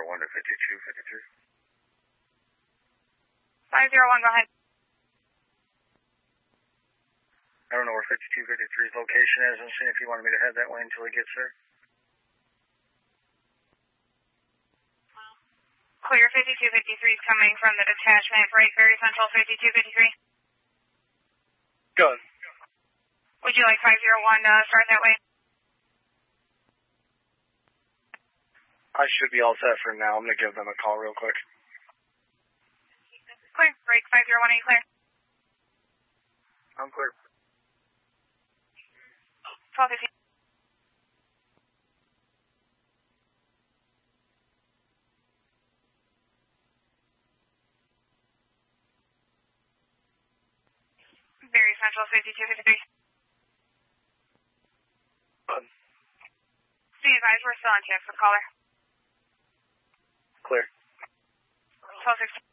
501 to 5253. 501, go ahead. I don't know where 5253's location is. I'm seeing if you wanted me to head that way until he gets there. Clear 5253 is coming from the detachment, Brighberry Central 5253. Good. Would you like 501 start that way? I should be all set for now. I'm going to give them a call real quick. Clear. Break 501, are you clear? I'm clear. 1215. Berry Central 5253. Good. Be advised, we're still on chance with caller. Clear. 1216.